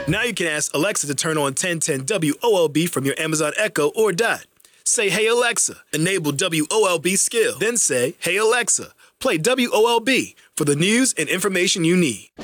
Now you can ask Alexa to turn on 1010 WOLB from your Amazon Echo or Dot. Say, "Hey Alexa, enable WOLB skill." Then say, "Hey Alexa, play WOLB for the news and information you need."